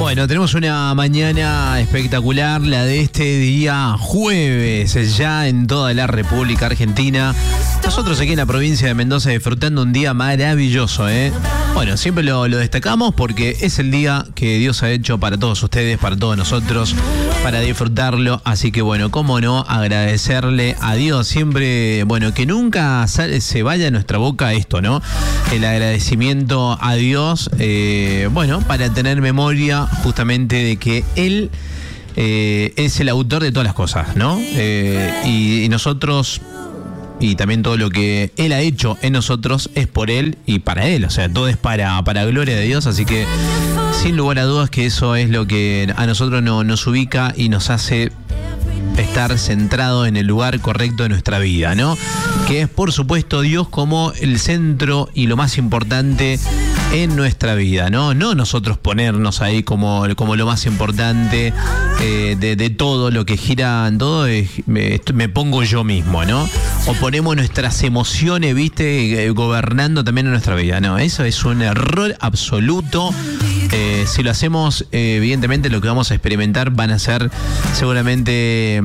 Bueno, tenemos una mañana espectacular, la de este día jueves, ya en toda la República Argentina. Nosotros aquí en la provincia de Mendoza disfrutando un día maravilloso, ¿eh? Bueno, siempre lo destacamos porque es el día que Dios ha hecho para todos ustedes, para todos nosotros, para disfrutarlo. Así que bueno, cómo no agradecerle a Dios siempre, bueno, que nunca se vaya de nuestra boca esto, ¿no? El agradecimiento a Dios, bueno, para tener memoria justamente de que Él es el autor de todas las cosas, ¿no? Y nosotros... Y también todo lo que Él ha hecho en nosotros es por Él y para Él. O sea, todo es para gloria de Dios. Así que, sin lugar a dudas, que eso es lo que a nosotros nos ubica y nos hace estar centrado en el lugar correcto de nuestra vida, ¿no? Que es, por supuesto, Dios como el centro y lo más importante en nuestra vida, ¿no? No nosotros ponernos ahí como lo más importante de todo lo que gira en todo, me pongo yo mismo, ¿no? O ponemos nuestras emociones, ¿viste? Gobernando también en nuestra vida. No, eso es un error absoluto. Si lo hacemos, evidentemente lo que vamos a experimentar van a ser seguramente...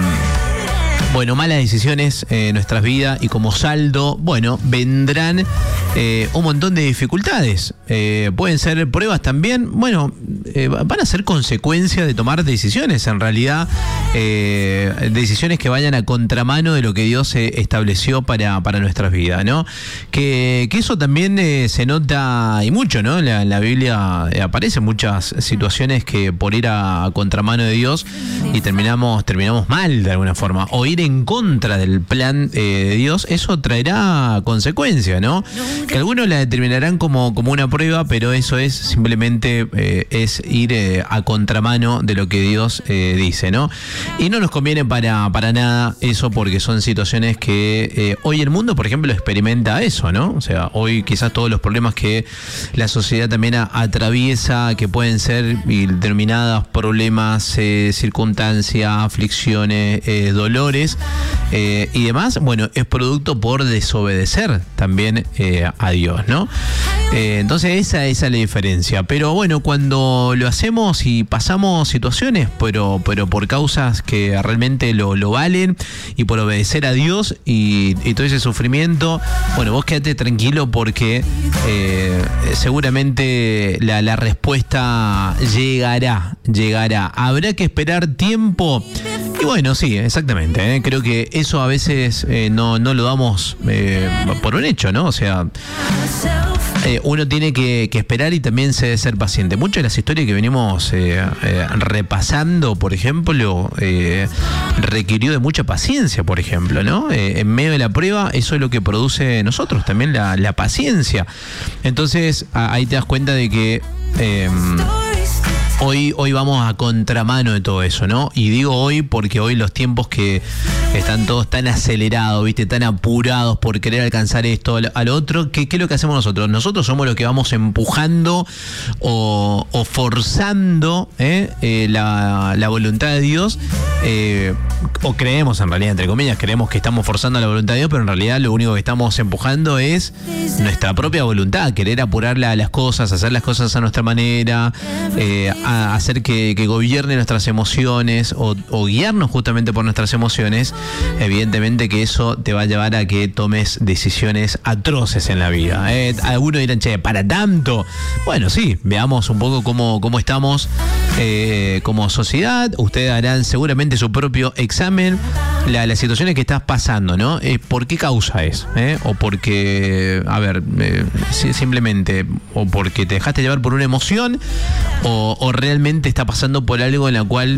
bueno, malas decisiones en nuestras vidas y como saldo, bueno, vendrán un montón de dificultades. Pueden ser pruebas también, bueno, van a ser consecuencia de tomar decisiones, en realidad, decisiones que vayan a contramano de lo que Dios estableció para nuestras vidas, ¿no? Que eso también se nota y mucho, ¿no? En la Biblia aparecen muchas situaciones que por ir a contramano de Dios y terminamos mal de alguna forma, o ir en contra del plan de Dios, eso traerá consecuencias, ¿no? Que algunos la determinarán como una prueba, pero eso es simplemente es ir a contramano de lo que Dios dice, ¿no? Y no nos conviene para nada eso, porque son situaciones que hoy el mundo, por ejemplo, experimenta eso, ¿no? O sea, hoy quizás todos los problemas que la sociedad también atraviesa, que pueden ser determinados problemas, circunstancias, aflicciones, dolores y demás, bueno, es producto por desobedecer también a Dios, ¿no? Entonces esa es la diferencia. Pero bueno, cuando lo hacemos y pasamos situaciones, pero por causas que realmente lo valen y por obedecer a Dios y todo ese sufrimiento, bueno, vos quédate tranquilo porque seguramente la respuesta llegará. Habrá que esperar tiempo. Y bueno, sí, exactamente, creo que eso a veces no lo damos por un hecho, ¿no? O sea, uno tiene que esperar y también se debe ser paciente. Muchas de las historias que venimos repasando, por ejemplo, requirió de mucha paciencia, por ejemplo, ¿no? En medio de la prueba, eso es lo que produce en nosotros, también la paciencia. Entonces, ahí te das cuenta de que... Hoy vamos a contramano de todo eso, ¿no? Y digo hoy porque hoy los tiempos que están todos tan acelerados, ¿viste? Tan apurados por querer alcanzar esto, al otro. ¿Qué es lo que hacemos nosotros? Nosotros somos los que vamos empujando o forzando la voluntad de Dios. O creemos, en realidad, entre comillas, creemos que estamos forzando la voluntad de Dios, pero en realidad lo único que estamos empujando es nuestra propia voluntad, querer apurar las cosas, hacer las cosas a nuestra manera, a hacer que gobierne nuestras emociones o guiarnos justamente por nuestras emociones. Evidentemente que eso te va a llevar a que tomes decisiones atroces en la vida. Algunos dirán, che, ¿para tanto? Bueno, sí, veamos un poco cómo estamos como sociedad. Ustedes harán seguramente su propio examen, las situaciones que estás pasando, ¿no? ¿Por qué causa es? O porque, simplemente, o porque te dejaste llevar por una emoción, o realmente está pasando por algo en la cual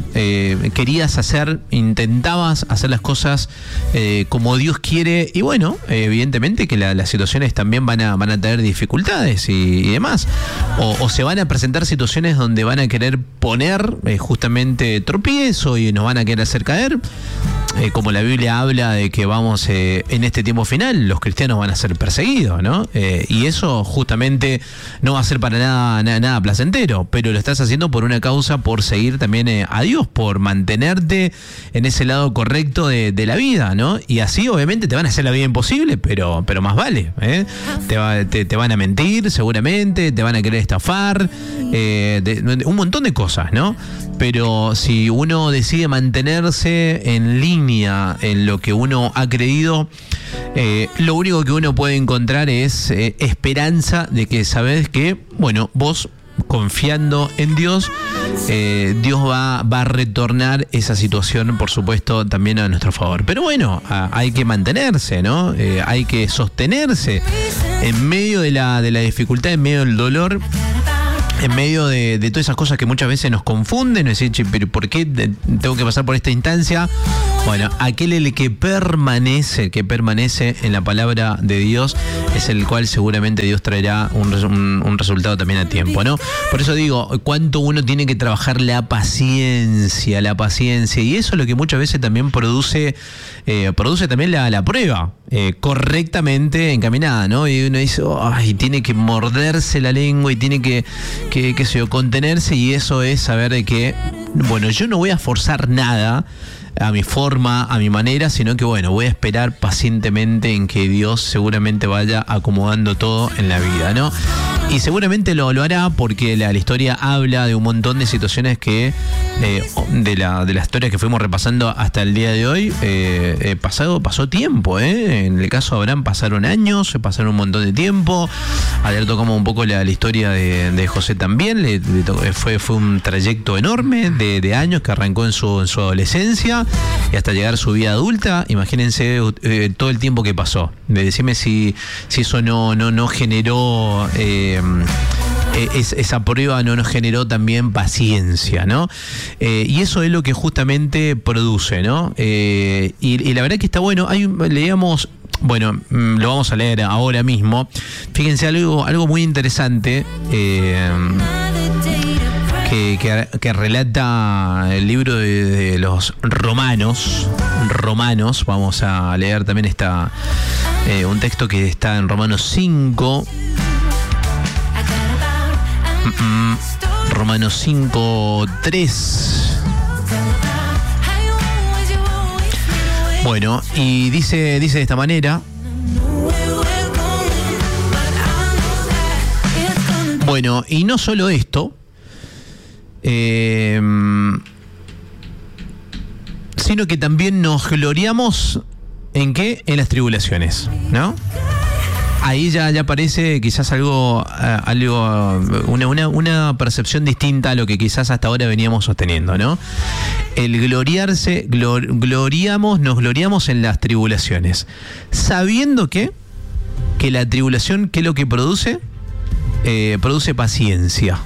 intentabas hacer las cosas como Dios quiere, y bueno, evidentemente que las situaciones también van a tener dificultades y demás, o se van a presentar situaciones donde van a querer poner justamente tropiezo y nos van a querer hacer caer, como la Biblia habla de que vamos en este tiempo final, los cristianos van a ser perseguidos, ¿no? Y eso justamente no va a ser para nada placentero, pero lo estás haciendo por una causa, por seguir también a Dios, por mantenerte en ese lado correcto de la vida, ¿no? Y así obviamente te van a hacer la vida imposible, pero más vale, ¿eh? Te van a mentir seguramente, te van a querer estafar, un montón de cosas, ¿no? Pero si uno decide mantenerse en línea en lo que uno ha creído, lo único que uno puede encontrar es esperanza de que sabes que, bueno, vos confiando en Dios, Dios va a retornar esa situación, por supuesto, también a nuestro favor. Pero bueno, hay que mantenerse, ¿no? Hay que sostenerse en medio de la dificultad, en medio del dolor, en medio de todas esas cosas que muchas veces nos confunden, es decir, pero ¿por qué tengo que pasar por esta instancia? Bueno, aquel que permanece en la palabra de Dios es el cual seguramente Dios traerá un resultado también a tiempo, ¿no? Por eso digo, cuánto uno tiene que trabajar la paciencia, y eso es lo que muchas veces también produce también la prueba correctamente encaminada, ¿no? Y uno dice, ay, tiene que morderse la lengua y tiene que contenerse, y eso es saber de que, bueno, yo no voy a forzar nada a mi forma, a mi manera, sino que bueno, voy a esperar pacientemente en que Dios seguramente vaya acomodando todo en la vida, ¿no? Y seguramente lo hará, porque la historia habla de un montón de situaciones que de la historia que fuimos repasando hasta el día de hoy, pasó tiempo, en el caso de Abraham pasaron años, pasaron un montón de tiempo. Ayer tocamos un poco la historia de José también, fue un trayecto enorme de años que arrancó en su adolescencia y hasta llegar a su vida adulta. Imagínense todo el tiempo que pasó. Decime si eso no generó esa prueba, no nos generó también paciencia, ¿no? Y eso es lo que justamente produce, ¿no? Y la verdad que está bueno. Leíamos, bueno, lo vamos a leer ahora mismo. Fíjense algo muy interesante que relata el libro de los Romanos. Vamos a leer también un texto que está en Romanos 5. Romanos 5:3. Bueno, y dice de esta manera. Bueno, y no solo esto, sino que también nos gloriamos ¿en qué? En las tribulaciones, ¿no? Ahí ya aparece quizás una percepción distinta a lo que quizás hasta ahora veníamos sosteniendo, ¿no? El gloriarse, nos gloriamos en las tribulaciones, sabiendo que la tribulación, ¿qué es lo que produce? Produce paciencia.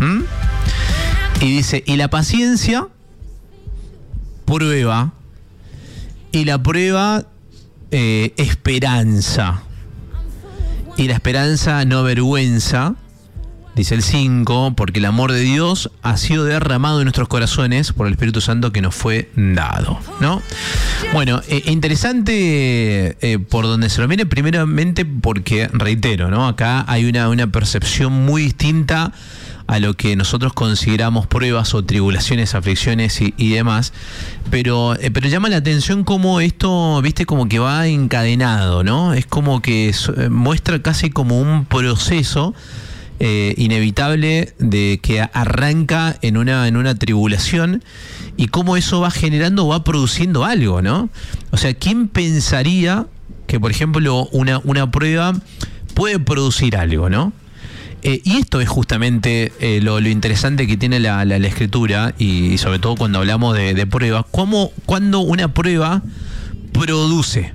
Y dice, y la paciencia prueba, y la prueba esperanza. Y la esperanza no avergüenza, dice el 5, porque el amor de Dios ha sido derramado en nuestros corazones por el Espíritu Santo que nos fue dado, ¿no? Bueno, interesante por donde se lo mire, primeramente porque, reitero, ¿no? Acá hay una percepción muy distinta a lo que nosotros consideramos pruebas o tribulaciones, aflicciones y demás, pero llama la atención cómo esto, viste, como que va encadenado, ¿no? Es como que muestra casi como un proceso inevitable de que arranca en una tribulación, y cómo eso va generando, va produciendo algo, ¿no? O sea, ¿quién pensaría que, por ejemplo, una prueba puede producir algo, ¿no? Y esto es justamente lo interesante que tiene la Escritura, y sobre todo cuando hablamos de pruebas, cuando una prueba produce.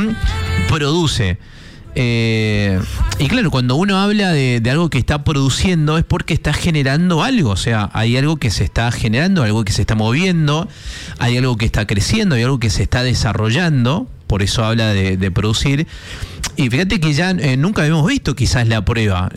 Y claro, cuando uno habla de algo que está produciendo, es porque está generando algo. O sea, hay algo que se está generando, algo que se está moviendo, hay algo que está creciendo, hay algo que se está desarrollando. Por eso habla de producir. Y fíjate que ya nunca hemos visto quizás la prueba.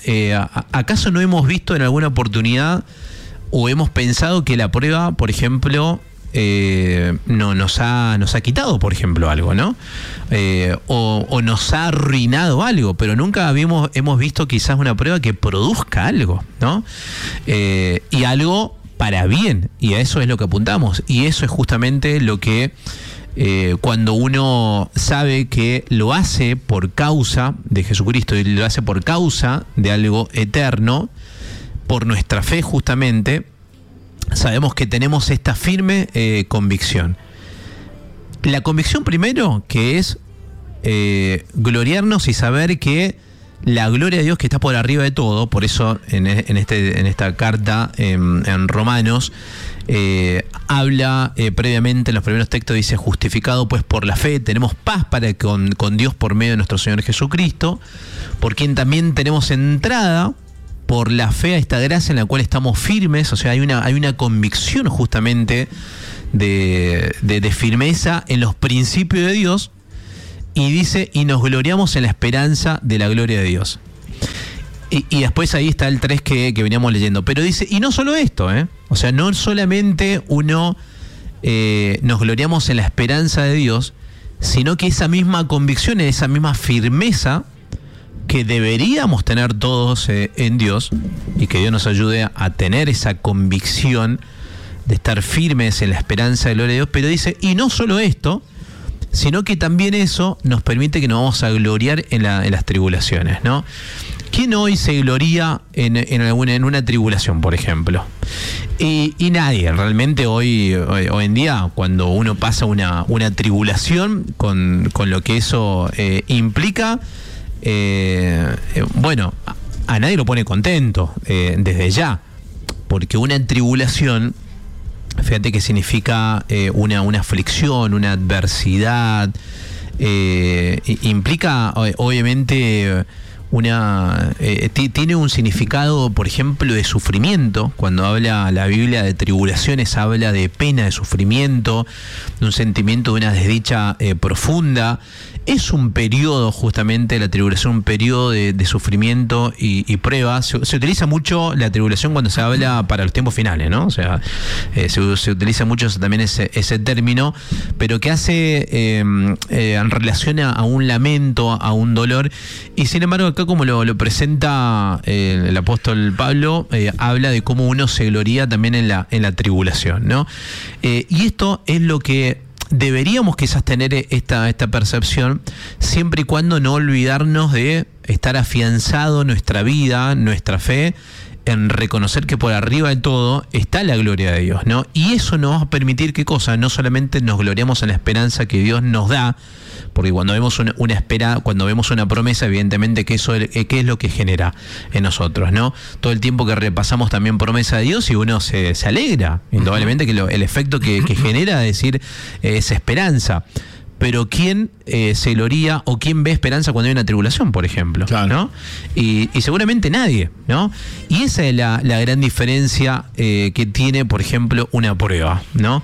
¿Acaso no hemos visto en alguna oportunidad o hemos pensado que la prueba, por ejemplo, no nos ha quitado, por ejemplo, algo, ¿no? O nos ha arruinado algo, pero nunca hemos visto quizás una prueba que produzca algo, ¿no? Y algo para bien, y a eso es lo que apuntamos, y eso es justamente lo que cuando uno sabe que lo hace por causa de Jesucristo y lo hace por causa de algo eterno, por nuestra fe justamente, sabemos que tenemos esta firme convicción. La convicción primero, que es gloriarnos y saber que la gloria de Dios que está por arriba de todo, por eso en esta carta en Romanos habla previamente en los primeros textos, dice: justificado pues por la fe, tenemos paz para con Dios por medio de nuestro Señor Jesucristo, por quien también tenemos entrada por la fe a esta gracia en la cual estamos firmes. O sea, hay una convicción justamente de firmeza en los principios de Dios. Y dice: y nos gloriamos en la esperanza de la gloria de Dios. Y después ahí está el 3 que veníamos leyendo. Pero dice, y no solo esto, o sea, no solamente nos gloriamos en la esperanza de Dios, sino que esa misma convicción, esa misma firmeza que deberíamos tener todos en Dios, y que Dios nos ayude a tener esa convicción de estar firmes en la esperanza de la gloria de Dios. Pero dice, y no solo esto, sino que también eso nos permite que nos vamos a gloriar en las tribulaciones, ¿no? ¿Quién hoy se gloria en una tribulación, por ejemplo? Y nadie, realmente hoy en día, cuando uno pasa una tribulación con lo que eso implica, bueno, a nadie lo pone contento desde ya, porque una tribulación, fíjate que significa una aflicción, una adversidad, implica obviamente tiene un significado, por ejemplo, de sufrimiento. Cuando habla la Biblia de tribulaciones, habla de pena, de sufrimiento, de un sentimiento de una desdicha profunda. Es un periodo, justamente, la tribulación, un periodo de sufrimiento y prueba. Se utiliza mucho la tribulación cuando se habla para los tiempos finales, ¿no? O sea, se utiliza mucho también ese término, pero que hace en relación a un lamento, a un dolor. Y sin embargo, acá, como lo presenta el apóstol Pablo, habla de cómo uno se gloría también en la tribulación, ¿no? Y esto es lo que deberíamos quizás tener esta percepción, siempre y cuando no olvidarnos de estar afianzado nuestra vida, nuestra fe, en reconocer que por arriba de todo está la gloria de Dios, ¿no? Y eso nos va a permitir, ¿qué cosa? No solamente nos gloriamos en la esperanza que Dios nos da, porque cuando vemos cuando vemos una promesa, evidentemente que eso ¿qué es lo que genera en nosotros, ¿no? Todo el tiempo que repasamos también promesa de Dios, y uno se alegra, indudablemente, que el efecto que genera, es decir, es esperanza. Pero ¿quién se gloría o quién ve esperanza cuando hay una tribulación, por ejemplo? Claro. ¿No? Y seguramente nadie, ¿no? Y esa es la gran diferencia que tiene, por ejemplo, una prueba, ¿no?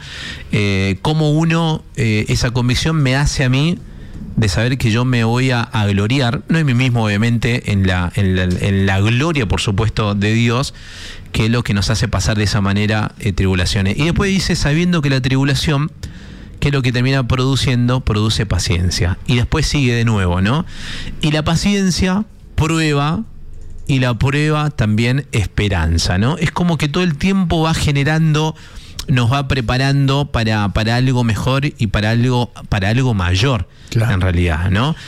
Cómo esa convicción me hace a mí de saber que yo me voy a gloriar, no en mí mismo, obviamente, en la gloria, por supuesto, de Dios, que es lo que nos hace pasar de esa manera tribulaciones. Y después dice, sabiendo que la tribulación, que es lo que termina produciendo, produce paciencia. Y después sigue de nuevo, ¿no? Y la paciencia prueba, y la prueba también esperanza, ¿no? Es como que todo el tiempo va generando, nos va preparando para algo mejor y para algo mayor, claro, en realidad, ¿no?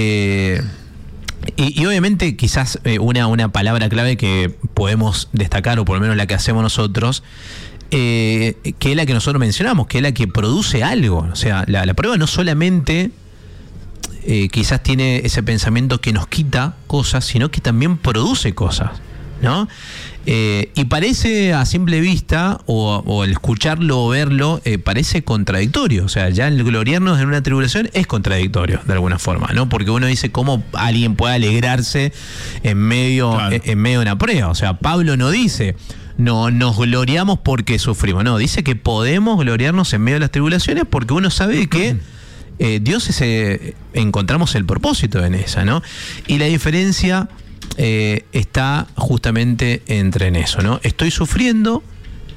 Y obviamente quizás una palabra clave que podemos destacar, o por lo menos la que hacemos nosotros, que es la que nosotros mencionamos, que es la que produce algo. O sea, la prueba no solamente quizás tiene ese pensamiento que nos quita cosas, sino que también produce cosas, ¿no? Y parece a simple vista, o al escucharlo o verlo, parece contradictorio. O sea, ya el gloriarnos en una tribulación es contradictorio, de alguna forma, ¿no? Porque uno dice, ¿cómo alguien puede alegrarse en medio de una prueba? O sea, Pablo no dice, no nos gloriamos porque sufrimos. No, dice que podemos gloriarnos en medio de las tribulaciones porque uno sabe que Dios encontramos el propósito en esa, ¿no? Y la diferencia está justamente en eso, ¿no? Estoy sufriendo,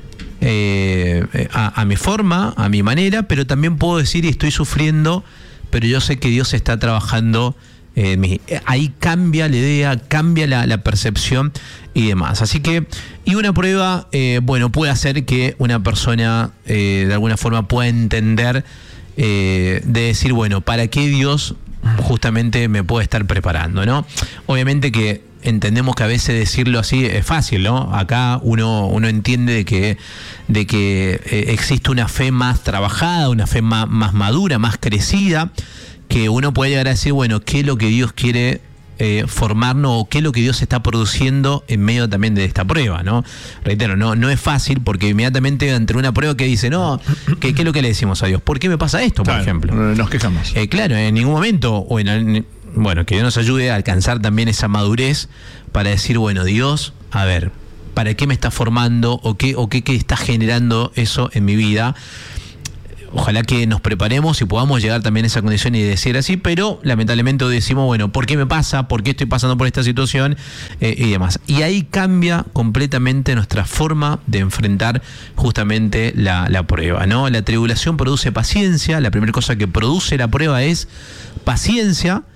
a mi forma, a mi manera, pero también puedo decir estoy sufriendo, pero yo sé que Dios está trabajando en mí. Ahí cambia la idea, cambia la percepción y demás. Así que, y una prueba, puede hacer que una persona de alguna forma pueda entender de decir, bueno, ¿para qué Dios justamente me puede estar preparando, ¿no? Obviamente que entendemos que a veces decirlo así es fácil, ¿no? Acá uno entiende de que existe una fe más trabajada, una fe más madura, más crecida, que uno puede llegar a decir, bueno, ¿qué es lo que Dios quiere formarnos o qué es lo que Dios está produciendo en medio también de esta prueba, ¿no? Reitero, no es fácil porque inmediatamente ante una prueba que dice, no, ¿qué es lo que le decimos a Dios? ¿Por qué me pasa esto, por ejemplo? Nos quejamos. Claro, en ningún momento, que Dios nos ayude a alcanzar también esa madurez para decir, bueno, Dios, a ver, ¿para qué me está formando o qué está generando eso en mi vida? Ojalá que nos preparemos y podamos llegar también a esa condición y decir así, pero lamentablemente decimos, bueno, ¿por qué me pasa? ¿Por qué estoy pasando por esta situación? Y demás. Y ahí cambia completamente nuestra forma de enfrentar justamente la prueba, ¿no? La tribulación produce paciencia, la primera cosa que produce la prueba es paciencia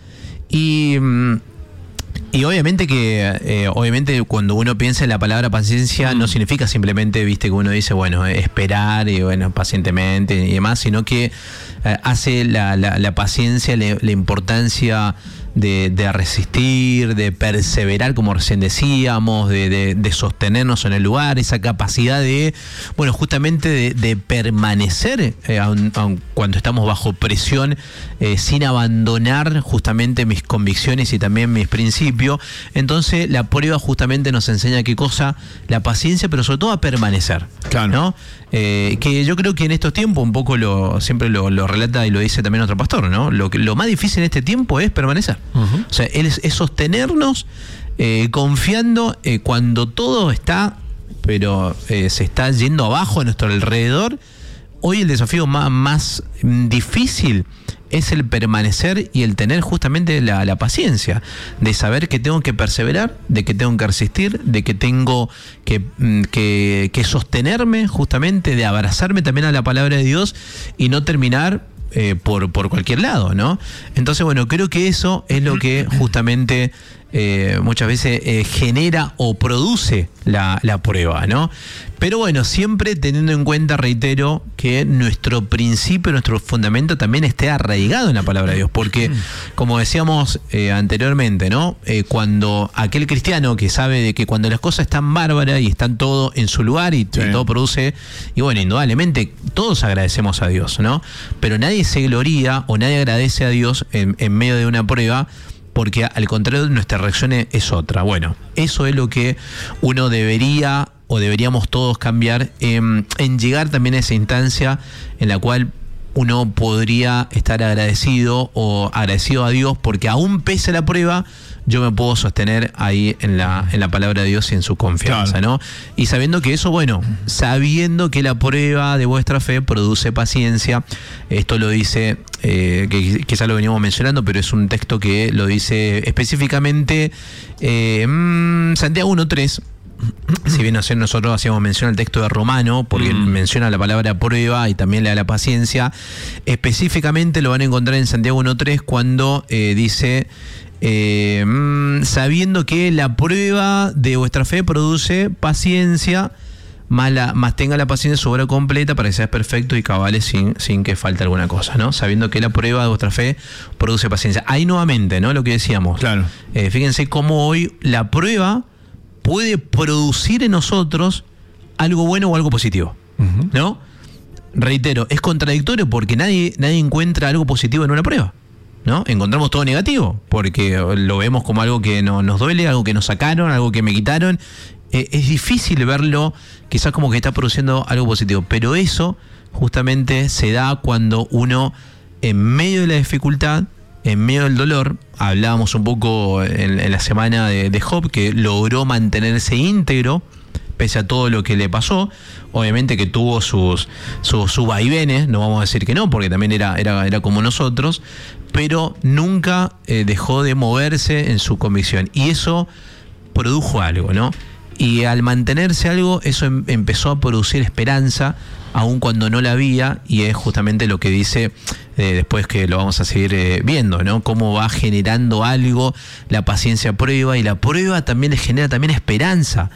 y obviamente que cuando uno piensa en la palabra paciencia no significa simplemente, viste, que uno dice, bueno, esperar y bueno, pacientemente y demás, sino que hace la paciencia, la importancia de resistir, de perseverar, como recién decíamos, de sostenernos en el lugar, esa capacidad de, bueno, justamente de permanecer aun cuando estamos bajo presión, sin abandonar justamente mis convicciones y también mis principios. Entonces la prueba justamente nos enseña qué cosa, la paciencia, pero sobre todo a permanecer, claro, ¿no? Que yo creo que en estos tiempos un poco siempre lo relata y lo dice también otro pastor, ¿no? Lo más difícil en este tiempo es permanecer. Uh-huh. O sea, es sostenernos confiando cuando todo está, pero se está yendo abajo a nuestro alrededor. Hoy el desafío más difícil es el permanecer y el tener justamente la paciencia, de saber que tengo que perseverar, de que tengo que resistir, de que tengo que sostenerme justamente, de abrazarme también a la palabra de Dios y no terminar por cualquier lado, ¿no? Entonces, bueno, creo que eso es lo que justamente muchas veces genera o produce la prueba, ¿no? Pero bueno, siempre teniendo en cuenta, reitero, que nuestro principio, nuestro fundamento también esté arraigado en la palabra de Dios, porque como decíamos anteriormente, ¿no? Cuando aquel cristiano que sabe de que cuando las cosas están bárbaras y están todo en su lugar y todo produce, y bueno, indudablemente todos agradecemos a Dios, ¿no? Pero nadie se gloría o nadie agradece a Dios en medio de una prueba, porque al contrario nuestra reacción es otra. Bueno, eso es lo que uno debería o deberíamos todos cambiar en llegar también a esa instancia en la cual uno podría estar agradecido o agradecido a Dios, porque aún pese a la prueba, yo me puedo sostener ahí en la palabra de Dios y en su confianza, claro, ¿no? Y sabiendo que eso, bueno, sabiendo que la prueba de vuestra fe produce paciencia, esto lo dice, que quizás lo veníamos mencionando, pero es un texto que lo dice específicamente Santiago 1:3. Si bien nosotros hacíamos mención al texto de Romano, porque menciona la palabra prueba y también le da la paciencia, específicamente lo van a encontrar en Santiago 1:3 cuando dice, sabiendo que la prueba de vuestra fe produce paciencia, más tenga la paciencia su obra completa para que seas perfecto y cabales sin que falte alguna cosa, ¿no? Sabiendo que la prueba de vuestra fe produce paciencia. Ahí nuevamente, ¿no? Lo que decíamos. Claro. Fíjense cómo hoy la prueba puede producir en nosotros algo bueno o algo positivo, ¿no? Reitero, es contradictorio porque nadie encuentra algo positivo en una prueba, ¿no? Encontramos todo negativo porque lo vemos como algo que nos duele, algo que nos sacaron, algo que me quitaron. Es difícil verlo quizás como que está produciendo algo positivo, pero eso justamente se da cuando uno, en medio de la dificultad, en medio del dolor, hablábamos un poco en la semana de Job, que logró mantenerse íntegro pese a todo lo que le pasó. Obviamente que tuvo sus vaivenes, no vamos a decir que no, porque también era como nosotros, pero nunca dejó de moverse en su convicción. Y eso produjo algo, ¿no? Y al mantenerse algo, eso empezó a producir esperanza, aun cuando no la había, y es justamente lo que dice después, que lo vamos a seguir viendo, ¿no? Cómo va generando algo, la paciencia prueba, y la prueba también le genera también esperanza.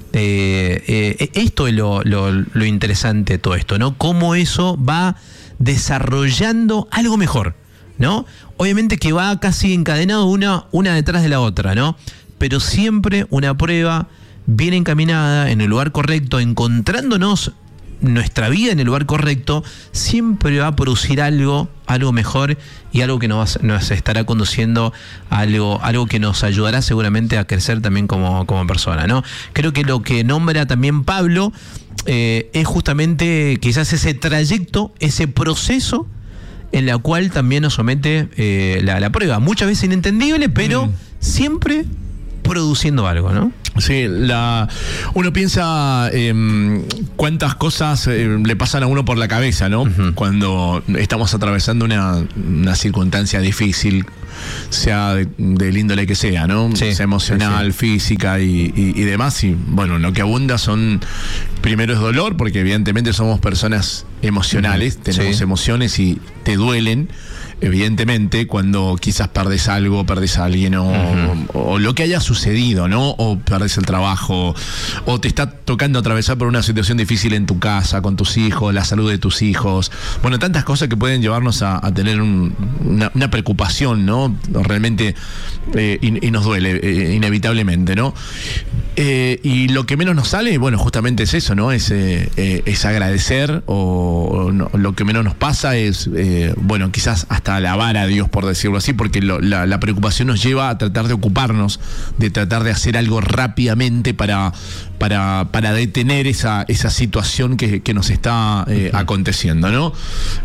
Esto es lo interesante de todo esto, ¿no? Cómo eso va desarrollando algo mejor, ¿no? Obviamente que va casi encadenado una detrás de la otra, ¿no? Pero siempre una prueba bien encaminada, en el lugar correcto, encontrándonos nuestra vida en el lugar correcto, siempre va a producir algo mejor, y algo que nos estará conduciendo a algo que nos ayudará seguramente a crecer también como persona, ¿no? Creo que lo que nombra también Pablo es justamente quizás ese trayecto, ese proceso en la cual también nos somete la prueba, muchas veces inentendible, pero siempre produciendo algo, ¿no? Sí, uno piensa cuántas cosas le pasan a uno por la cabeza, ¿no? Cuando estamos atravesando una circunstancia difícil, sea del índole que sea, ¿no? Sí, sea emocional, física y demás. Y bueno, lo que abunda primero es dolor, porque evidentemente somos personas emocionales, tenemos emociones y te duelen. Evidentemente, cuando quizás perdés algo, perdés a alguien, o lo que haya sucedido, ¿no? O perdés el trabajo, o te está tocando atravesar por una situación difícil en tu casa, con tus hijos, la salud de tus hijos. Bueno, tantas cosas que pueden llevarnos a tener una preocupación, ¿no? Realmente, y nos duele, inevitablemente, ¿no? Y lo que menos nos sale, bueno, justamente es eso, ¿no? Es agradecer, o no, lo que menos nos pasa es, bueno, quizás hasta alabar a Dios, por decirlo así, porque la preocupación nos lleva a tratar de ocuparnos, de tratar de hacer algo rápidamente para detener esa situación que nos está aconteciendo, ¿no?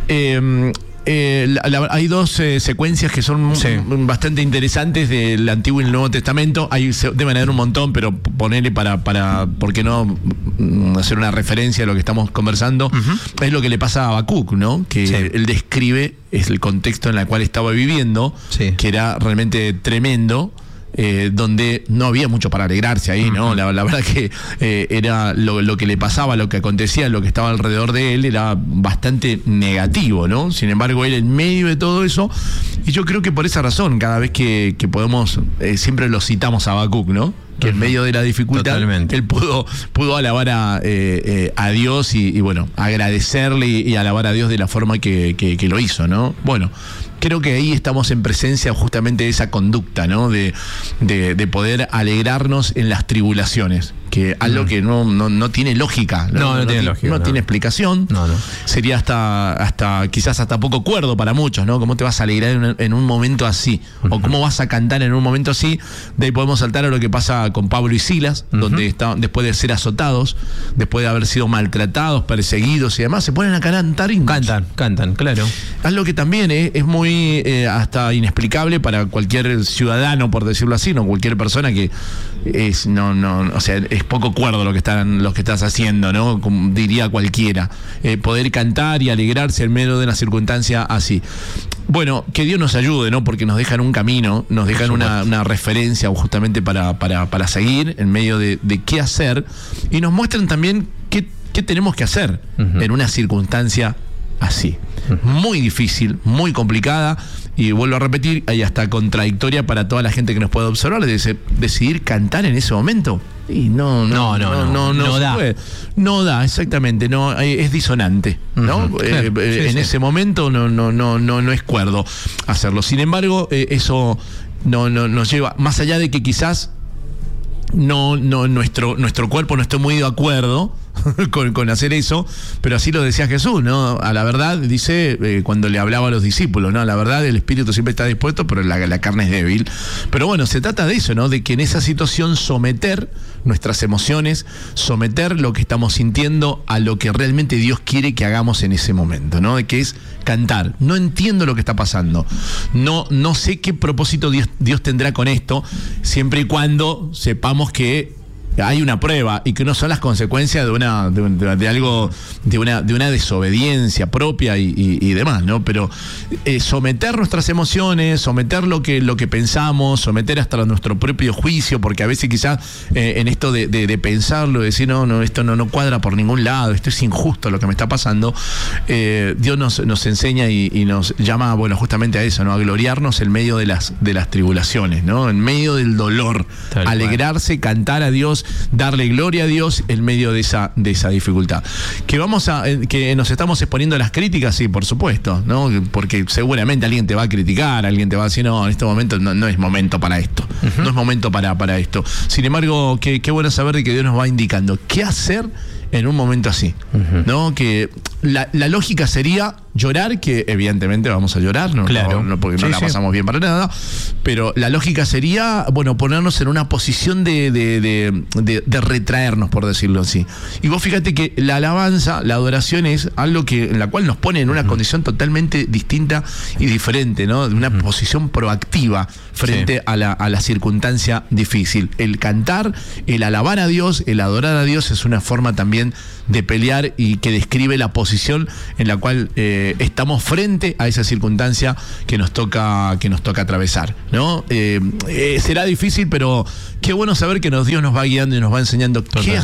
Hay dos secuencias que son bastante interesantes del Antiguo y el Nuevo Testamento. Deben haber un montón, pero ponerle ¿por qué no hacer una referencia a lo que estamos conversando? Es lo que le pasa a Habacuc, ¿no? Que él describe el contexto en el cual estaba viviendo, que era realmente tremendo. Donde no había mucho para alegrarse ahí, ¿no? La verdad que era lo que le pasaba, lo que acontecía, lo que estaba alrededor de él era bastante negativo, ¿no? Sin embargo, él en medio de todo eso, y yo creo que por esa razón, cada vez que podemos, siempre lo citamos a Habacuc, ¿no? Que en medio de la dificultad, totalmente, él pudo alabar a Dios y bueno, agradecerle y alabar a Dios de la forma que lo hizo, ¿no? Bueno, creo que ahí estamos en presencia justamente de esa conducta, ¿no? De poder alegrarnos en las tribulaciones, que algo que no tiene lógica, no tiene lógica, no tiene explicación. Sería quizás hasta poco cuerdo para muchos, ¿no? ¿Cómo te vas a alegrar en un momento así? O ¿cómo vas a cantar en un momento así? De ahí podemos saltar a lo que pasa con Pablo y Silas, donde después de ser azotados, después de haber sido maltratados, perseguidos y demás, se ponen a cantar himnos. Cantan, claro. Algo que también es muy hasta inexplicable para cualquier ciudadano, por decirlo así, no cualquier persona que o sea, es poco cuerdo lo que estás haciendo, ¿no? Como diría cualquiera. Poder cantar y alegrarse en medio de una circunstancia así. Bueno, que Dios nos ayude, ¿no? Porque nos dejan un camino, nos dejan una referencia justamente para seguir en medio de qué hacer, y nos muestran también qué tenemos que hacer en una circunstancia así. Muy difícil, muy complicada, y vuelvo a repetir, hay hasta contradictoria para toda la gente que nos puede observar, decidir cantar en ese momento. Y no da. No da, exactamente, no, es disonante, ¿no? En ese momento no es cuerdo hacerlo. Sin embargo, eso nos lleva, más allá de que quizás nuestro cuerpo no esté muy de acuerdo con hacer eso, pero así lo decía Jesús, ¿no? A la verdad, dice, cuando le hablaba a los discípulos, ¿no? A la verdad, el espíritu siempre está dispuesto, pero la carne es débil. Pero bueno, se trata de eso, ¿no? De que en esa situación someter nuestras emociones, someter lo que estamos sintiendo a lo que realmente Dios quiere que hagamos en ese momento, ¿no? De que es cantar. No entiendo lo que está pasando. No sé qué propósito Dios tendrá con esto, siempre y cuando sepamos que hay una prueba y que no son las consecuencias de una desobediencia propia y demás, ¿no? Pero someter nuestras emociones, someter lo que pensamos, someter hasta nuestro propio juicio, porque a veces quizás en esto de pensarlo, de decir no, esto no cuadra por ningún lado, esto es injusto lo que me está pasando, Dios nos enseña y nos llama, bueno, justamente a eso, ¿no? A gloriarnos en medio de las tribulaciones, ¿no? En medio del dolor, alegrarse, cantar a Dios, darle gloria a Dios en medio de esa dificultad. Que nos estamos exponiendo a las críticas, sí, por supuesto, ¿no? Porque seguramente alguien te va a criticar, alguien te va a decir, no, en este momento no es momento para esto, no es momento para esto. Sin embargo, qué bueno saber de que Dios nos va indicando qué hacer en un momento así, ¿no? Que la lógica sería llorar, que evidentemente vamos a llorar, claro. Porque no la pasamos bien para nada, pero la lógica sería, bueno, ponernos en una posición de retraernos, por decirlo así. Y vos fíjate que la alabanza, la adoración es algo en la cual nos pone en una condición totalmente distinta y diferente, ¿no? De una posición proactiva frente a la circunstancia difícil. El cantar, el alabar a Dios, el adorar a Dios es una forma también de pelear y que describe la posición en la cual estamos frente a esa circunstancia que nos toca atravesar, ¿no? Será difícil, pero qué bueno saber que Dios nos va guiando y nos va enseñando qué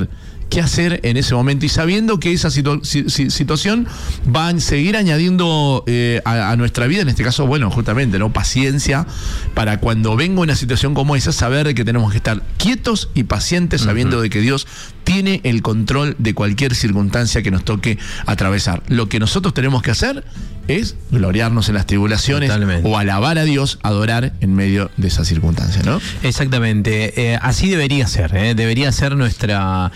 hacer en ese momento, y sabiendo que esa situación va a seguir añadiendo a nuestra vida, en este caso, bueno, justamente, ¿no? Paciencia para cuando venga una situación como esa, saber que tenemos que estar quietos y pacientes, sabiendo de que Dios tiene el control de cualquier circunstancia que nos toque atravesar. Lo que nosotros tenemos que hacer es gloriarnos en las tribulaciones. Totalmente. O alabar a Dios, adorar en medio de esa circunstancia, ¿no? Exactamente. Así debería ser, debería ser nuestra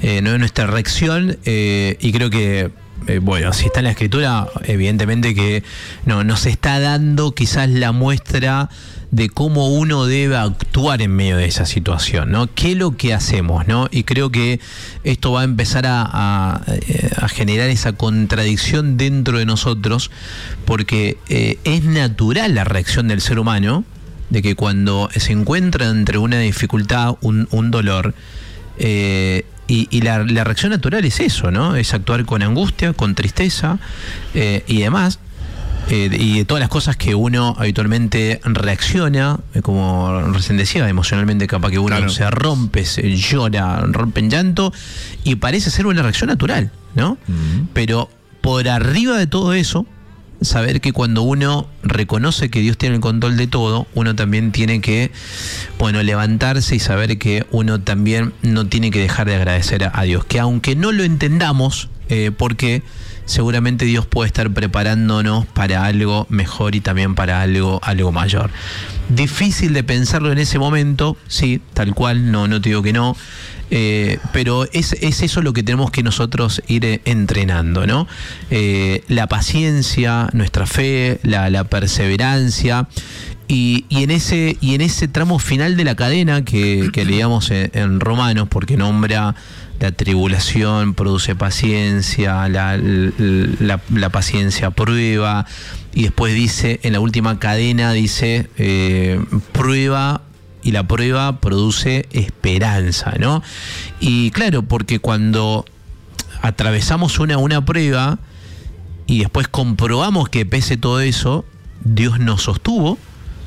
reacción, y creo que bueno, si está en la Escritura, evidentemente que nos está dando quizás la muestra de cómo uno debe actuar en medio de esa situación, ¿no? ¿Qué es lo que hacemos, no? Y creo que esto va a empezar a generar esa contradicción dentro de nosotros, porque es natural la reacción del ser humano, de que cuando se encuentra entre una dificultad, un dolor, y la reacción natural es eso, ¿no? Es actuar con angustia, con tristeza y demás. Y de todas las cosas que uno habitualmente reacciona, como recién decía, emocionalmente capaz que uno se rompe, se llora, rompe en llanto, y parece ser una reacción natural, ¿no? Pero por arriba de todo eso, saber que cuando uno reconoce que Dios tiene el control de todo, uno también tiene que, bueno, levantarse y saber que uno también no tiene que dejar de agradecer a Dios, que aunque no lo entendamos, porque seguramente Dios puede estar preparándonos para algo mejor y también para algo mayor. Difícil de pensarlo en ese momento, sí, tal cual, no te digo que no, pero es eso lo que tenemos que nosotros ir entrenando, ¿no? La paciencia, nuestra fe, la perseverancia, y en ese tramo final de la cadena que leíamos en Romanos, porque nombra la tribulación produce paciencia, la paciencia prueba, y después dice, en la última cadena dice, prueba, y la prueba produce esperanza, ¿no? Y claro, porque cuando atravesamos una prueba y después comprobamos que pese todo eso, Dios nos sostuvo,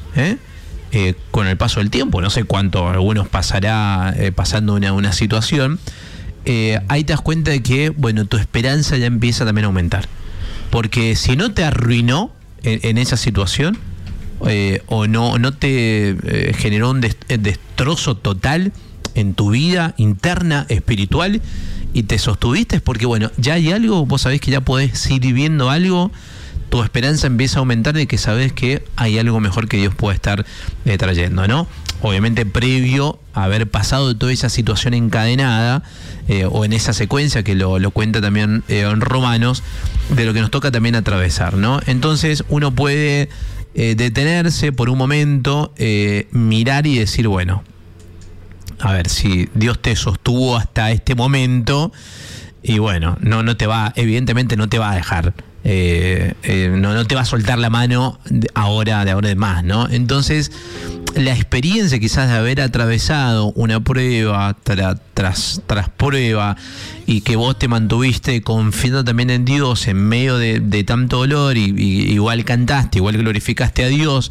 con el paso del tiempo, no sé cuánto algunos pasará pasando una situación, ahí te das cuenta de que, bueno, tu esperanza ya empieza también a aumentar. Porque si no te arruinó en esa situación, o no te generó un destrozo total en tu vida interna, espiritual, y te sostuviste, es porque, bueno, ya hay algo, vos sabés que ya podés ir viendo algo, tu esperanza empieza a aumentar de que sabés que hay algo mejor que Dios puede estar trayendo, ¿no? Obviamente previo a haber pasado toda esa situación encadenada, o en esa secuencia que lo cuenta también en Romanos, de lo que nos toca también atravesar, ¿no? Entonces uno puede detenerse por un momento, mirar y decir, bueno, a ver, si Dios te sostuvo hasta este momento, y bueno, evidentemente no te va a dejar, no te va a soltar la mano de ahora en más, ¿no? Entonces la experiencia quizás de haber atravesado una prueba tras prueba y que vos te mantuviste confiando también en Dios en medio de tanto dolor y igual cantaste, igual glorificaste a Dios,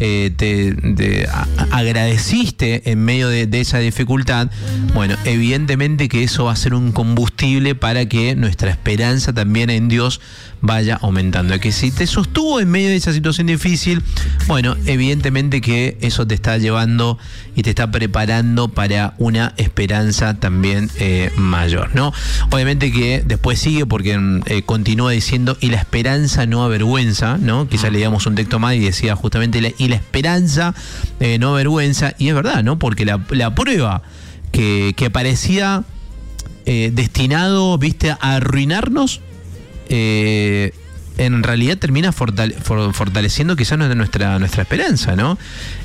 agradeciste en medio de esa dificultad, bueno, evidentemente que eso va a ser un combustible para que nuestra esperanza también en Dios vaya aumentando. Que si te sostuvo en medio de esa situación difícil, bueno, evidentemente que eso te está llevando y te está preparando para una esperanza también mayor, ¿no? Obviamente que después sigue porque continúa diciendo, y la esperanza no avergüenza, ¿no? Quizás leíamos un texto más y decía justamente, y la esperanza no avergüenza, y es verdad, ¿no? Porque la prueba que parecía destinado, viste, a arruinarnos, en realidad termina fortaleciendo quizás nuestra esperanza, ¿no?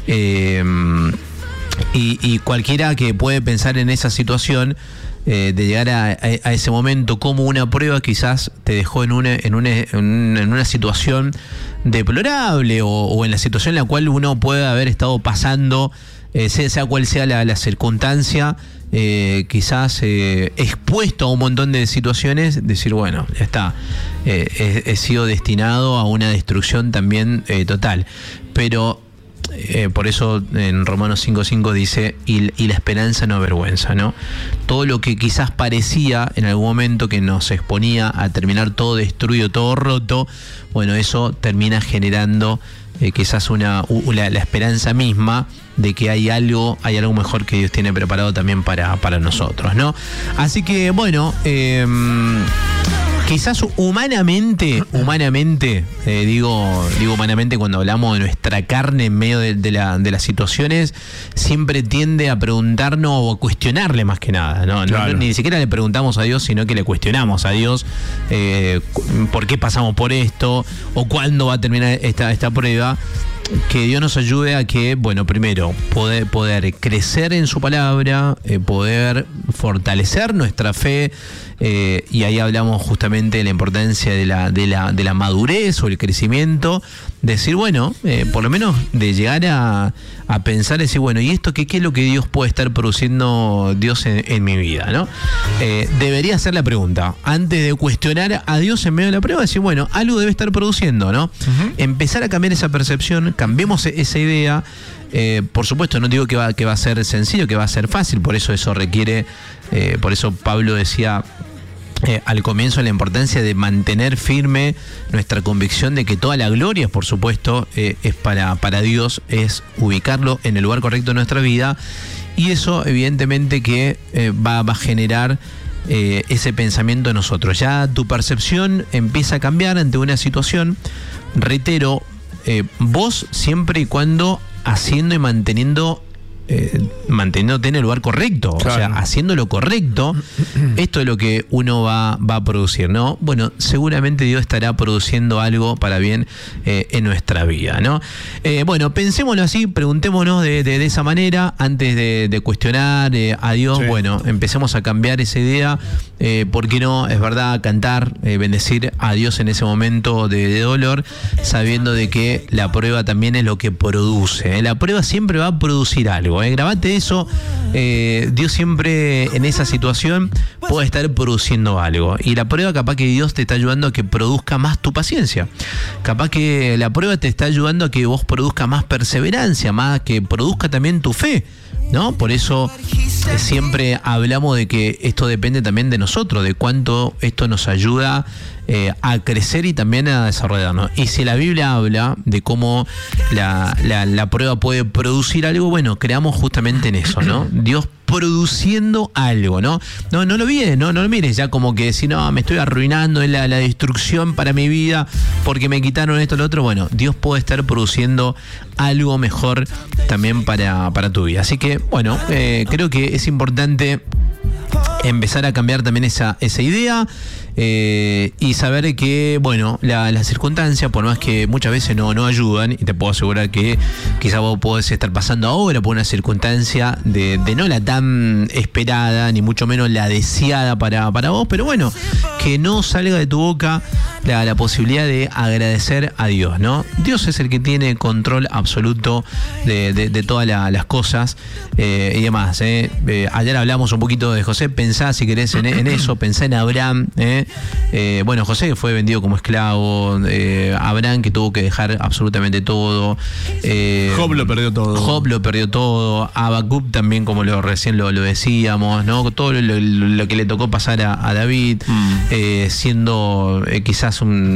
Y cualquiera que puede pensar en esa situación de llegar a ese momento como una prueba, quizás te dejó en una situación deplorable o en la situación en la cual uno puede haber estado pasando, sea cual sea la circunstancia, quizás expuesto a un montón de situaciones, decir, bueno, ya está, he sido destinado a una destrucción también total. Pero por eso en Romanos 5:5 dice, y la esperanza no avergüenza, ¿no? Todo lo que quizás parecía en algún momento que nos exponía a terminar todo destruido, todo roto, bueno, eso termina generando quizás la esperanza misma de que hay algo mejor que Dios tiene preparado también para nosotros, ¿no? Así que, bueno, quizás humanamente, digo humanamente cuando hablamos de nuestra carne en medio de las situaciones, siempre tiende a preguntarnos o a cuestionarle más que nada, ¿no? Claro. Ni siquiera le preguntamos a Dios, sino que le cuestionamos a Dios por qué pasamos por esto o cuándo va a terminar esta prueba. Que Dios nos ayude a que, bueno, primero, poder crecer en su palabra, poder fortalecer nuestra fe, y ahí hablamos justamente de la importancia de la madurez o el crecimiento, decir, bueno, por lo menos de llegar a pensar, decir, bueno, ¿y esto qué es lo que Dios puede estar produciendo Dios en mi vida, ¿no? Debería ser la pregunta, antes de cuestionar a Dios en medio de la prueba, decir, bueno, algo debe estar produciendo, ¿no? Uh-huh. Empezar a cambiar esa percepción, cambiemos esa idea. Por supuesto, no digo que va a ser sencillo, que va a ser fácil, por eso requiere, por eso Pablo decía al comienzo la importancia de mantener firme nuestra convicción de que toda la gloria, por supuesto, es para Dios, es ubicarlo en el lugar correcto de nuestra vida, y eso evidentemente que va a generar ese pensamiento en nosotros. Ya tu percepción empieza a cambiar ante una situación, reitero, vos siempre y cuando haciendo y manteniéndote en el lugar correcto, claro. O sea, haciendo lo correcto, esto es lo que uno va a producir, ¿no? Bueno, seguramente Dios estará produciendo algo para bien en nuestra vida, ¿no? Bueno, pensémoslo así, preguntémonos de esa manera, antes de cuestionar a Dios, sí. Bueno, empecemos a cambiar esa idea, ¿por qué no? Es verdad, cantar, bendecir a Dios en ese momento de dolor, sabiendo de que la prueba también es lo que produce, La prueba siempre va a producir algo, Grabate eso, Dios siempre en esa situación puede estar produciendo algo, y la prueba capaz que Dios te está ayudando a que produzca más tu paciencia, capaz que la prueba te está ayudando a que vos produzca más perseverancia, más que produzca también tu fe, ¿no? Por eso siempre hablamos de que esto depende también de nosotros, de cuánto esto nos ayuda a crecer y también a desarrollarnos. Y si la Biblia habla de cómo la prueba puede producir algo, bueno, creamos justamente en eso, ¿no? Dios produciendo algo, ¿no? No lo mires, no lo mires ya como que si no, me estoy arruinando, es la destrucción para mi vida porque me quitaron esto, lo otro. Bueno, Dios puede estar produciendo algo mejor también para tu vida. Así que, bueno, creo que es importante empezar a cambiar también esa idea, y saber que, bueno, las circunstancias, por más que muchas veces no ayudan, y te puedo asegurar que quizás vos podés estar pasando ahora por una circunstancia de no la tan esperada, ni mucho menos la deseada para vos, pero bueno, que no salga de tu boca la posibilidad de agradecer a Dios, ¿no? Dios es el que tiene control absoluto de todas las cosas y demás. Ayer hablamos un poquito de José, pensá si querés en eso, pensá en Abraham. Bueno, José fue vendido como esclavo, Abraham que tuvo que dejar absolutamente todo. Job lo perdió todo. Habacuc también, como recién lo decíamos, ¿no? Todo lo que le tocó pasar a David, siendo quizás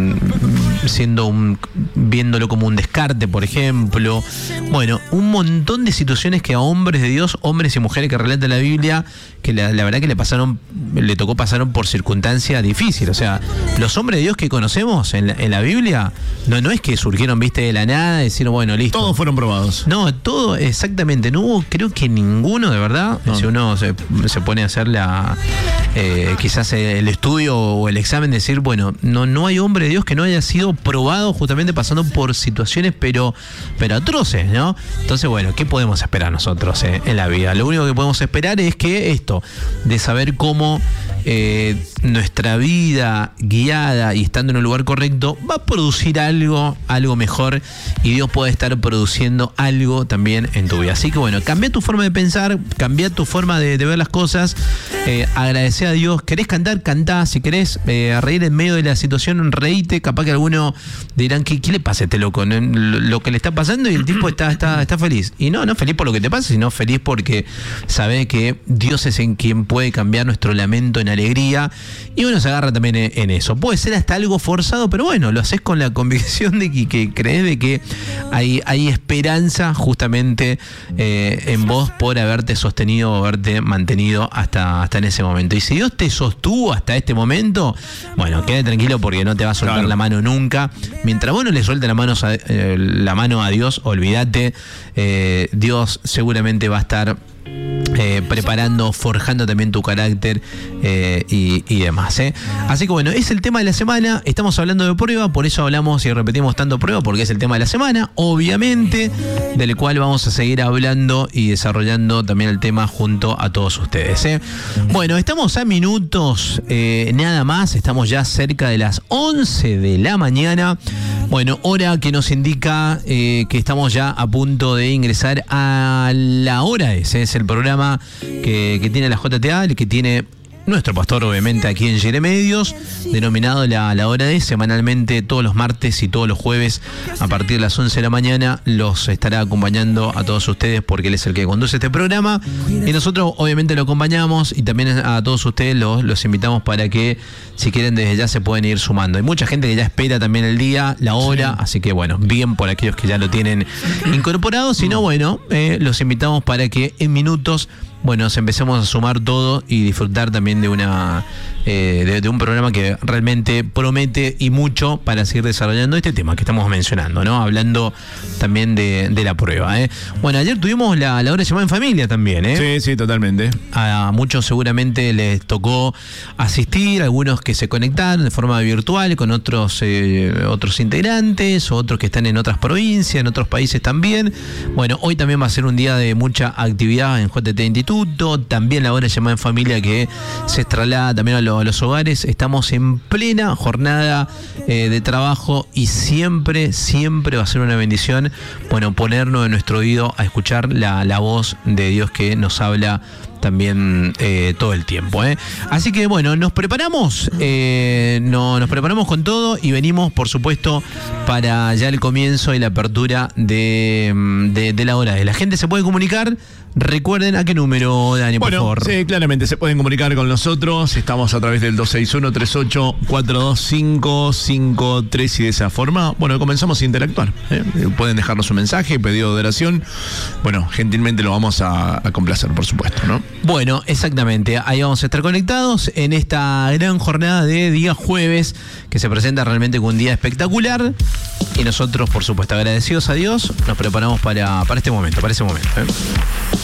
viéndolo como un descarte, por ejemplo. Bueno, un montón de situaciones que a hombres de Dios, hombres y mujeres que relata la Biblia, que la verdad que le tocó pasaron por circunstancias difíciles. O sea, los hombres de Dios que conocemos en la Biblia, no es que surgieron, viste, de la nada, decir, bueno, listo. Todos fueron probados. No, todo, exactamente. No hubo, creo que ninguno, de verdad, no. Si uno se pone a hacer quizás el estudio o el examen, decir, bueno, no hay hombre de Dios que no haya sido probado justamente pasando por situaciones pero atroces, ¿no? Entonces, bueno, ¿qué podemos esperar nosotros en la vida? Lo único que podemos esperar es que esto, de saber cómo nuestra vida guiada y estando en el lugar correcto va a producir algo mejor, y Dios puede estar produciendo algo también en tu vida. Así que bueno, cambia tu forma de pensar, cambia tu forma de ver las cosas, agradece a Dios. ¿Querés cantar? Cantá. Si querés reír en medio de la situación, reíte. Capaz que algunos dirán, ¿qué le pasa a este loco? Lo que le está pasando, y el tipo está feliz. Y no feliz por lo que te pasa, sino feliz porque sabe que Dios es en quien puede cambiar nuestro lamento en alegría, y uno se agarra también en eso. Puede ser hasta algo forzado, pero bueno, lo haces con la convicción de que crees de que hay esperanza justamente en vos por haberte sostenido o haberte mantenido hasta en ese momento. Y si Dios te sostuvo hasta este momento, bueno, quédate tranquilo porque no te va a soltar la mano nunca. Mientras vos no le sueltes la mano a Dios, olvídate, Dios seguramente va a estar preparando, forjando también tu carácter y demás. Así que bueno, es el tema de la semana. Estamos hablando de prueba, por eso hablamos y repetimos tanto prueba, porque es el tema de la semana, obviamente, del cual vamos a seguir hablando y desarrollando también el tema junto a todos ustedes. Bueno, estamos a minutos nada más, estamos ya cerca de las 11 de la mañana. Bueno, hora que nos indica que estamos ya a punto de ingresar a la hora. Ese es el programa que tiene la JTA, el que tiene nuestro pastor, obviamente, aquí en Yeremedios, denominado la hora de, semanalmente todos los martes y todos los jueves a partir de las 11 de la mañana los estará acompañando a todos ustedes, porque él es el que conduce este programa y nosotros obviamente lo acompañamos, y también a todos ustedes los invitamos para que, si quieren, desde ya se pueden ir sumando. Hay mucha gente que ya espera también el día, la hora, sí. Así que bueno, bien por aquellos que ya lo tienen incorporado. Si no, bueno, los invitamos para que en minutos, bueno, nos empecemos a sumar todo y disfrutar también de un programa que realmente promete y mucho para seguir desarrollando este tema que estamos mencionando, ¿no? Hablando también de la prueba. Bueno, ayer tuvimos la hora llamada en familia también, Sí, totalmente. A muchos seguramente les tocó asistir, algunos que se conectaron de forma virtual con otros integrantes, otros que están en otras provincias, en otros países también. Bueno, hoy también va a ser un día de mucha actividad en JT Instituto. También la hora llamada en familia que se traslada también a los hogares. Estamos en plena jornada de trabajo, y siempre va a ser una bendición, bueno, ponernos en nuestro oído a escuchar la voz de Dios que nos habla también todo el tiempo. Así que bueno, nos preparamos con todo y venimos, por supuesto, para ya el comienzo y la apertura de la hora. La gente se puede comunicar. Recuerden, ¿a qué número, Dani, por favor? Sí, claramente, se pueden comunicar con nosotros. Estamos a través del 261-3842-553, y de esa forma, bueno, comenzamos a interactuar. Pueden dejarnos un mensaje, pedido de oración. Bueno, gentilmente lo vamos a complacer, por supuesto, ¿no? Bueno, exactamente. Ahí vamos a estar conectados en esta gran jornada de día jueves, que se presenta realmente con un día espectacular. Y nosotros, por supuesto, agradecidos a Dios, nos preparamos para este momento, para ese momento.